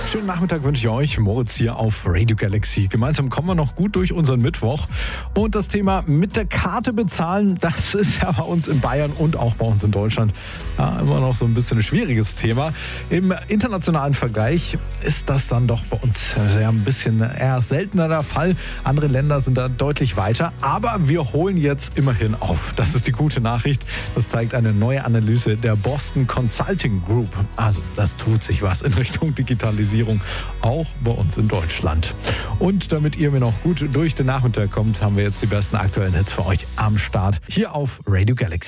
Schönen Nachmittag wünsche ich euch. Moritz hier auf Radio Galaxy. Gemeinsam kommen wir noch gut durch unseren Mittwoch. Und das Thema mit der Karte bezahlen, das ist ja bei uns in Bayern und auch bei uns in Deutschland immer noch so ein bisschen ein schwieriges Thema. Im internationalen Vergleich ist das dann doch bei uns ja ein bisschen eher seltener der Fall. Andere Länder sind da deutlich weiter. Aber wir holen jetzt immerhin auf. Das ist die gute Nachricht. Das zeigt eine neue Analyse der Boston Consulting Group. Also, das tut sich was in Richtung Digitalisierung. Auch bei uns in Deutschland. Und damit ihr mir noch gut durch den Nachmittag kommt, haben wir jetzt die besten aktuellen Hits für euch am Start hier auf Radio Galaxy.